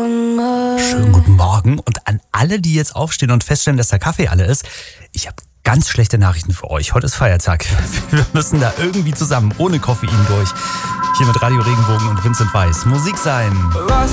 Schönen guten Morgen. Und an alle, die jetzt aufstehen und feststellen, dass der Kaffee alle ist, ich habe ganz schlechte Nachrichten für euch. Heute ist Feiertag. Wir müssen da irgendwie zusammen, ohne Koffein durch. Hier mit Radio Regenbogen und Vincent Weiss. Musik sein. Was